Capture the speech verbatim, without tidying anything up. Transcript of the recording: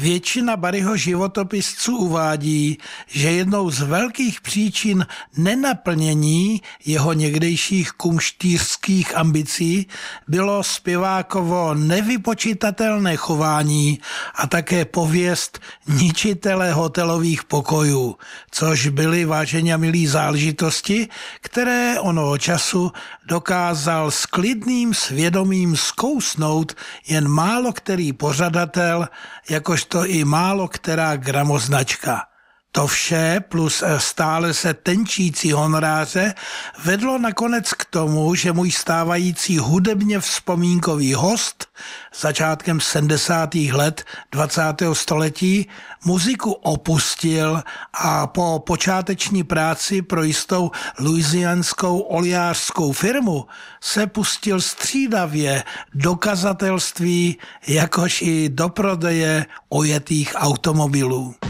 Většina Barryho životopisců uvádí, že jednou z velkých příčin nenaplnění jeho někdejších kumštýřských ambicí bylo zpěvákovo nevypočitatelné chování a také pověst ničitele hotelových pokojů, což byly, vážení a milí, záležitosti, které onoho času dokázal s klidným svědomím zkousnout jen málo který pořadatel, jakožto i málo která gramoznačka. To vše plus stále se tenčící honoráře vedlo nakonec k tomu, že můj stávající hudebně vzpomínkový host začátkem sedmdesátých let dvacátého století muziku opustil a po počáteční práci pro jistou louisianskou oliářskou firmu se pustil střídavě do kazatelství, jakož i do prodeje ojetých automobilů.